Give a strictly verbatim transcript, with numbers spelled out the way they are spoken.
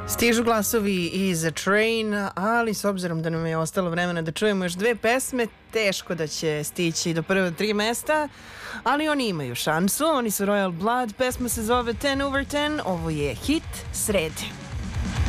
Stižu glasovi iz A Train, ali s obzirom da nam je ostalo vremena da čujemo još dve pesme, teško da će stići do prve tri mesta, ali oni imaju šansu. Oni su Royal Blood, pesma se zove ten over ten, ovo je hit srede.